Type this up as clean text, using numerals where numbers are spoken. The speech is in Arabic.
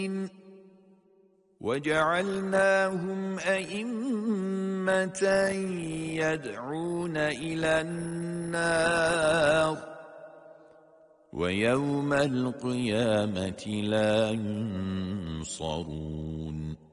وجعلناهم أئمة يدعون إلى النار ويوم القيامة لا ينصرون